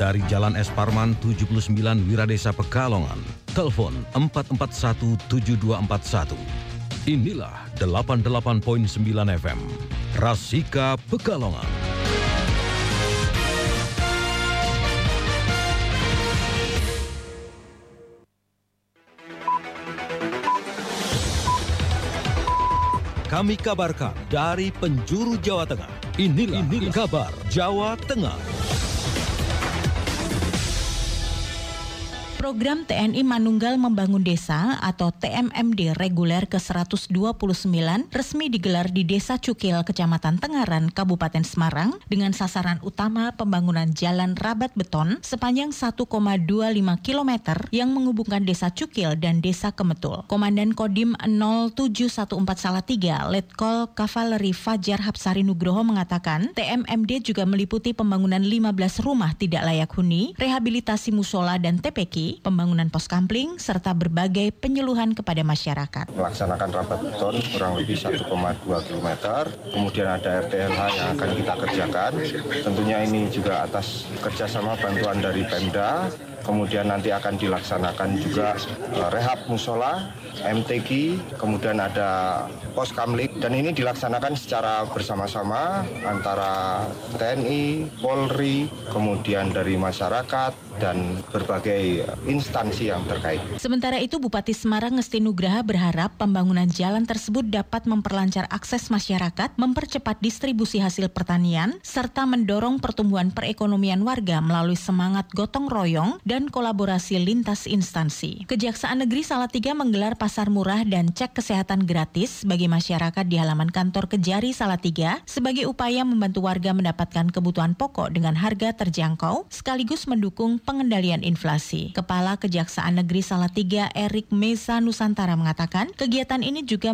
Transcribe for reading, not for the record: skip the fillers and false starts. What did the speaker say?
dari Jalan Es Parman 79 Wiradesa Pekalongan. Telepon 4417241. Inilah 88.9 FM Rasika Pekalongan. Kami kabarkan dari penjuru Jawa Tengah. Inilah kabar Jawa Tengah. Program TNI Manunggal Membangun Desa atau TMMD reguler ke-129 resmi digelar di Desa Cukil, Kecamatan Tengaran, Kabupaten Semarang dengan sasaran utama pembangunan jalan rabat beton sepanjang 1,25 km yang menghubungkan Desa Cukil dan Desa Kemetul. Komandan Kodim 0714 Salatiga, Letkol Kavaleri Fajar Hapsari Nugroho mengatakan TMMD juga meliputi pembangunan 15 rumah tidak layak huni, rehabilitasi musola dan TPK, pembangunan pos kampling, serta berbagai penyuluhan kepada masyarakat. Melaksanakan rabat beton kurang lebih 1,2 km, kemudian ada RTLH yang akan kita kerjakan. Tentunya ini juga atas kerjasama bantuan dari Pemda. Kemudian nanti akan dilaksanakan juga rehab musola, MTQ, kemudian ada pos kamling, dan ini dilaksanakan secara bersama-sama antara TNI, Polri, kemudian dari masyarakat, dan berbagai instansi yang terkait. Sementara itu, Bupati Semarang Ngesti Nugraha berharap pembangunan jalan tersebut dapat memperlancar akses masyarakat, mempercepat distribusi hasil pertanian, serta mendorong pertumbuhan perekonomian warga melalui semangat gotong royong dan kolaborasi lintas instansi. Kejaksaan Negeri Salatiga menggelar pasar murah dan cek kesehatan gratis bagi masyarakat di halaman kantor Kejari Salatiga sebagai upaya membantu warga mendapatkan kebutuhan pokok dengan harga terjangkau sekaligus mendukung pengendalian inflasi. Kepala Kejaksaan Negeri Salatiga Erik Mesa Nusantara mengatakan kegiatan ini juga